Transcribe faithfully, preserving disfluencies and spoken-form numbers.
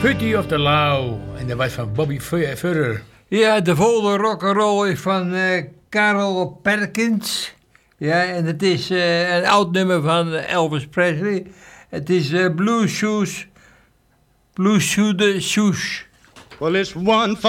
Putty of the Law. En dat was van Bobby Furrer. Ja, de volgende rock'n'roll is van uh, Carol Perkins. Ja, en het is uh, een oud nummer van Elvis Presley. Het is uh, Blue Shoes, Blue Shoes, Shoes. Well, it's one